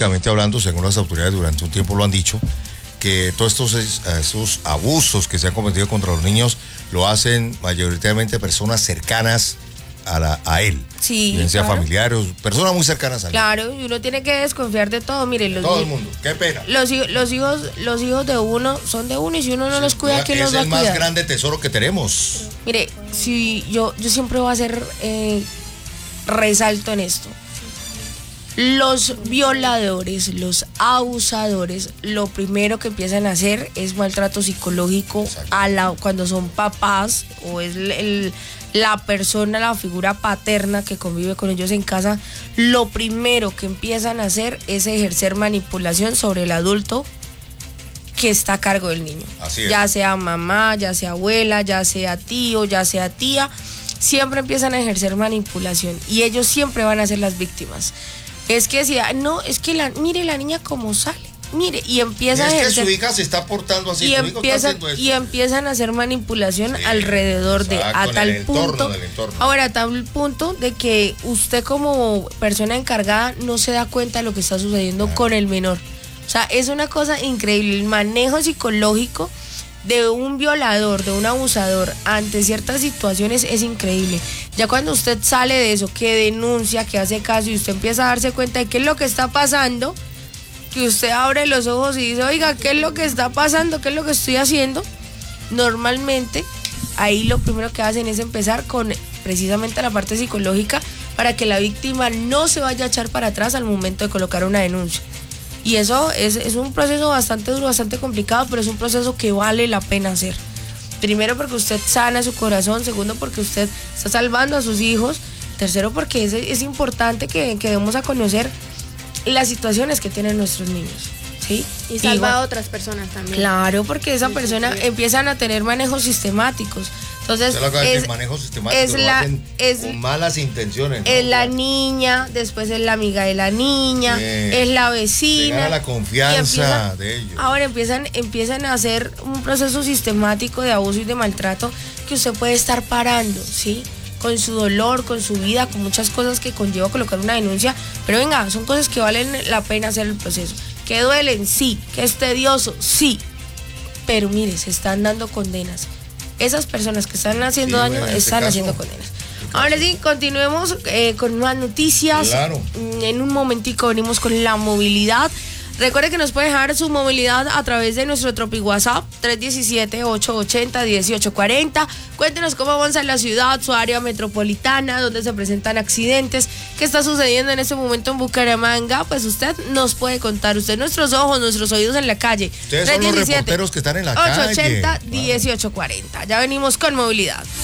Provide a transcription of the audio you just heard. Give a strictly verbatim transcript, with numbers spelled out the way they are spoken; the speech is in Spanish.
estadísticamente hablando, según las autoridades durante un tiempo lo han dicho, que todos estos, estos abusos que se han cometido contra los niños lo hacen mayoritariamente personas cercanas a, la, a él. Sí, bien sea claro. familiares, personas muy cercanas a él. Claro, y uno tiene que desconfiar de todo. Mire, los todo el mundo, qué pena. Los, los, hijos, los hijos de uno son de uno y si uno no sí, los cuida, ¿quién los va a cuidar? Es el más grande tesoro que tenemos. Mire, si yo, yo siempre voy a hacer eh, resalto en esto. Los violadores, los abusadores, lo primero que empiezan a hacer es maltrato psicológico a la, cuando son papás o es el, el, la persona, la figura paterna que convive con ellos en casa. Lo primero que empiezan a hacer es ejercer manipulación sobre el adulto que está a cargo del niño. Así es. Ya sea mamá, ya sea abuela, ya sea tío, ya sea tía, siempre empiezan a ejercer manipulación y ellos siempre van a ser las víctimas. Es que si, no, es que la, mire la niña cómo sale, mire, y empieza y es a ejercer, que su hija se está portando así, y, empiezan, y empiezan a hacer manipulación sí, alrededor de, a tal el punto, ahora a tal punto de que usted como persona encargada no se da cuenta de lo que está sucediendo ah. con el menor. O sea, es una cosa increíble, el manejo psicológico de un violador, de un abusador ante ciertas situaciones es increíble. Ya cuando usted sale de eso, que denuncia, que hace caso y usted empieza a darse cuenta de qué es lo que está pasando, que usted abre los ojos y dice, oiga, ¿qué es lo que está pasando? ¿Qué es lo que estoy haciendo? Normalmente, ahí lo primero que hacen es empezar con precisamente la parte psicológica para que la víctima no se vaya a echar para atrás al momento de colocar una denuncia. Y eso es, es un proceso bastante duro, bastante complicado, pero es un proceso que vale la pena hacer. Primero porque usted sana su corazón, segundo porque usted está salvando a sus hijos, tercero porque es, es importante que, que demos a conocer las situaciones que tienen nuestros niños, ¿sí? Y salva a otras personas también. Claro, porque esa sí, persona sí, sí. empiezan a tener manejos sistemáticos. Entonces, es, manejo sistemático, es la, es, con malas intenciones. ¿no? Es la niña, después es la amiga de la niña, sí. es la vecina. Llegar a la confianza empiezan, de ellos. Ahora empiezan, empiezan a hacer un proceso sistemático de abuso y de maltrato que usted puede estar parando, ¿sí? Con su dolor, con su vida, con muchas cosas que conlleva colocar una denuncia. Pero venga, son cosas que valen la pena hacer el proceso. Que duelen, sí. Que es tedioso, sí. Pero mire, se están dando condenas. Esas personas que están haciendo sí, daño bueno, están caso, haciendo condenas. Ahora sí, continuemos eh, con más noticias. Claro. En un momentico venimos con la movilidad. Recuerde que nos puede dejar su movilidad a través de nuestro Tropi WhatsApp tres uno siete, ocho ocho cero, uno ocho cuatro cero. Cuéntenos cómo avanza en la ciudad, su área metropolitana, dónde se presentan accidentes, qué está sucediendo en este momento en Bucaramanga. Pues usted nos puede contar, usted nuestros ojos, nuestros oídos en la calle. Ustedes son los reporteros que están en la calle. ocho ocho cero, uno ocho cuatro cero. Ya venimos con movilidad.